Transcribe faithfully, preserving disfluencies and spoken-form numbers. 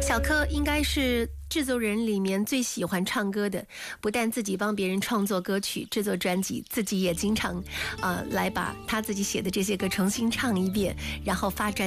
小柯应该是制作人里面最喜欢唱歌的，不但自己帮别人创作歌曲、制作专辑，自己也经常呃来把他自己写的这些歌重新唱一遍，然后发展